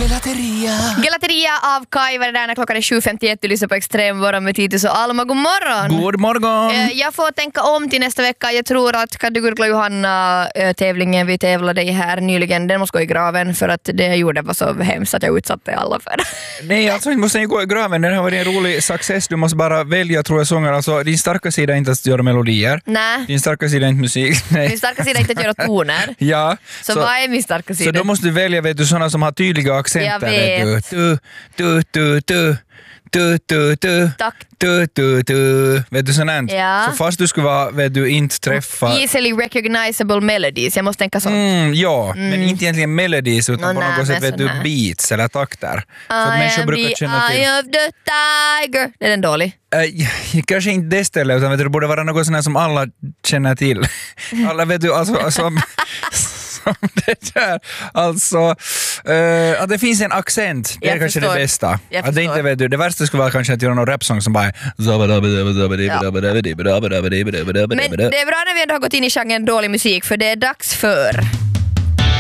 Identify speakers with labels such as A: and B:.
A: Gelateria av Kai var det där när klockan är 7.51. Du lyssnar på Extremvåran med Titus och Alma. God morgon!
B: God morgon!
A: Jag får tänka om till nästa vecka. Jag tror att Kadugurgla Johanna tävlingen vi tävlade i här nyligen, den måste gå i graven för att det jag gjorde var så hemskt att jag utsatte alla för det.
B: Nej, alltså vi måste gå i graven. Det har varit en rolig success. Du måste bara välja, tror jag, sånger. Alltså, din starka sida är inte att göra melodier.
A: Nej.
B: Din starka sida är inte musik. Nej.
A: Min starka sida är inte att göra toner.
B: Ja.
A: Så vad är min starka sida?
B: Så då måste du välja, vet du, sådana som har tydliga accenter.
A: Jag vet. Tack.
B: Vet du sånt?
A: Ja.
B: Så fast du skulle vara, vet du, inte träffa...
A: Easily recognizable melodies. Jag måste tänka så.
B: Men inte egentligen melodies utan på något sätt, vet du, beats eller takter. Så att människor brukar känna till...
A: Eye of the tiger. Det är den dålig.
B: Kanske inte det stället, utan vet du, det borde vara något sånt som alla känner till. Alla vet du, alltså som det där. Alltså, att det finns en accent, det är kanske det bästa. Att det inte, vet du, det värsta skulle vara kanske att göra någon rapsång som bara... Men det är bra när vi ändå har gått in i genren dålig musik, för det är dags för...